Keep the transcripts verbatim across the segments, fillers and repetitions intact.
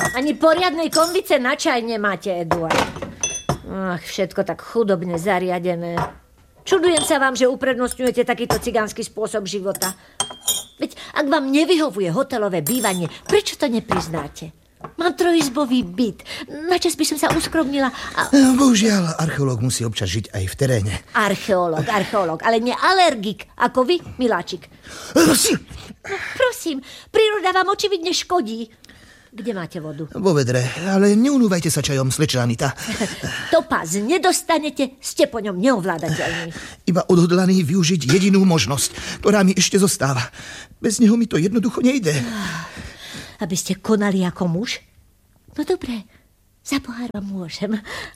Ani poriadnej konvice na čaj nemáte, Eduard. Ach, všetko tak chudobne zariadené. Čudujem sa vám, že uprednostňujete takýto cigánsky spôsob života. Veď ak vám nevyhovuje hotelové bývanie, prečo to nepriznáte? Mám trojizbový byt. Načas by som sa uskromnila a... Bohužiaľ, archeológ musí občas žiť aj v teréne. Archeológ, archeológ, ale nie alergik, ako vy, miláčik. Prosím. Prosím, príroda vám očividne škodí. Kde máte vodu? Vo vedre, ale neunúvajte sa čajom, slečná Anita. Topaz nedostanete, ste po ňom neovládateľní. Iba odhodlaný využiť jedinú možnosť, ktorá mi ešte zostáva. Bez neho mi to jednoducho nejde. Aby ste konali ako muž? No dobre, za pohár vám môžem.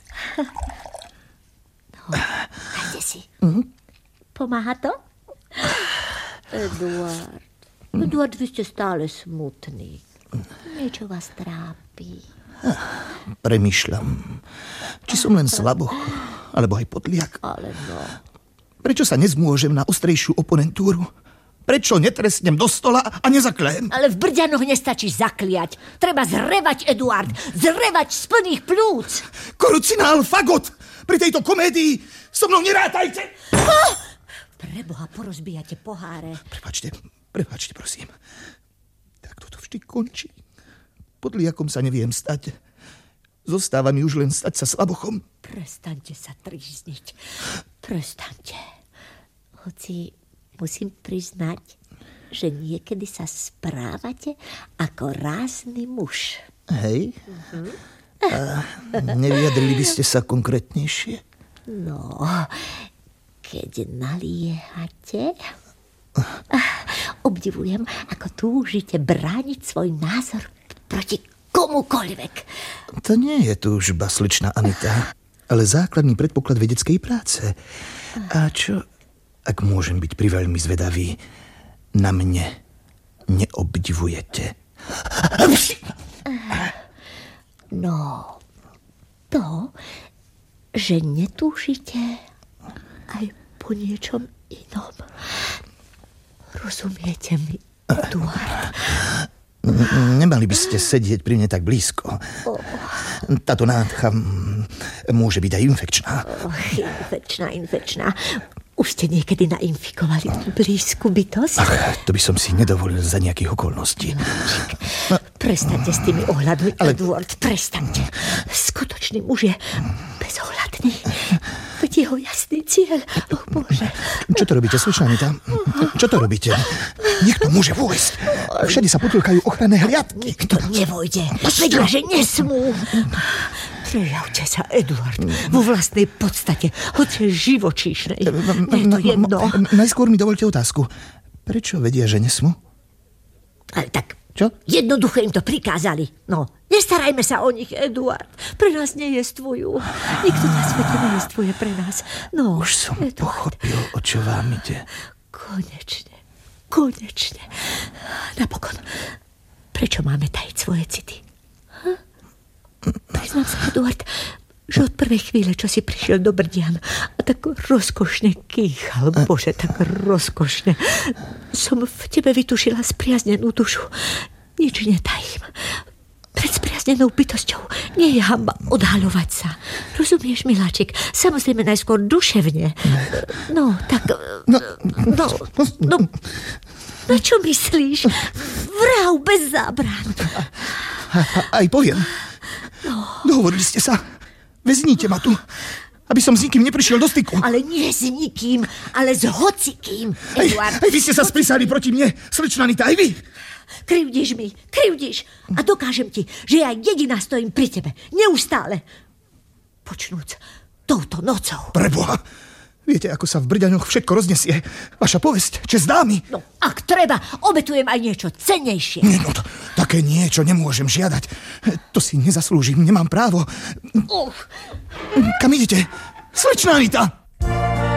No, dajte si. Mm-hmm. Pomáha to? Eduard, Eduard, vy ste stále smutný. Niečo vás trápi. Premýšľam, či som len slaboch, alebo aj podliak. Ale no. Prečo sa nezmôžem na ostrejšiu oponentúru? Prečo netresnem do stola a nezaklém? Ale v Brďanoch nestačí zakliať. Treba zrevať, Eduard. Zrevať z plných plúc. Korucinál, fagot! Pri tejto komédii so mnou nerátajte! Oh! Preboha, porozbíjate poháre. Prepačte, prepačte, prosím. Tak toto vždy končí. Podliakom sa neviem stať. Zostáva mi už len stať sa slabochom. Prestaňte sa trízniť. Prestaňte. Hoci... musím priznať, že niekedy sa správate ako rázny muž. Hej? Uh-huh. A nevyjadrili by ste sa konkrétnejšie? No, keď naliehate, obdivujem, ako túžite brániť svoj názor proti komukoľvek. To nie je túžba, slečná Anita, ale základný predpoklad vedeckej práce. A čo... ak môžem byť priveľmi zvedavý, na mne neobdivujete? No, to, že netúžite aj po niečom inom. Rozumiete mi, Eduard? Nemali by ste sedieť pri mne tak blízko. Táto nádcha môže byť aj infekčná. Oh, infekčná, infekčná. Už ste niekedy nainfikovali blízku bytosť? Ach, to by som si nedovolil za nejakých okolností. No, prestaňte s tými ohľadmi, ale... Eduard, prestaňte. Skutočný muž je bezohľadný. Veď jeho jasný cieľ. Oh, Bože. Čo to robíte, slečná Anita? Čo to robíte? Niekto môže vojsť. Všade sa potýkajú ochranné hliadky. Nikto nevojde. Vedia, že nesmú. Prejavte sa, Eduard, vo vlastnej podstate, hoci živočíšnej. Je to jedno. Najskôr mi dovolte otázku. Prečo vedia, že nesmú? Ale tak, čo? Jednoducho im to prikázali. No, nestarajme sa o nich, Eduard. Pre nás nejestvujú. Nikto na svete nejestvuje pre nás. No, už som Eduard. pochopil, o čo vám ide. Konečne, konečne. Napokon, prečo máme tajiť svoje city? Hm? Priznám sa, Eduard, že od prvej chvíle, čo si prišiel do Brdian a tak rozkošne kýchal, Bože, tak rozkošne, som v tebe vytušila spriaznenú dušu. Nič netajím. Pred spriaznenou bytosťou nie je hanba odhaľovať sa. Rozumieš, miláčik? Samozrejme najskôr duševne. No, tak... No, no, no na čo myslíš? Vrah bez zábran. Aj poviem. No. Dohovorili ste sa. Vezmite ma tu, aby som s nikým neprišiel do styku. Ale nie s nikým, ale s hocikým, Eduard. Aj, aj vy ste sa sprísali proti mne, slečná Anita, aj vy. Krivdíš mi, krivdíš. A dokážem ti, že ja jediná stojím pri tebe. Neustále. Počnúc touto nocou. Preboha. Viete, ako sa v Brďanoch všetko roznesie. Vaša povesť, česť dámy. No, ak treba, obetujem aj niečo cennejšie. Nie, no, to, také niečo nemôžem žiadať. To si nezaslúžim, nemám právo. Uh. Kam idete? Slečná Anita!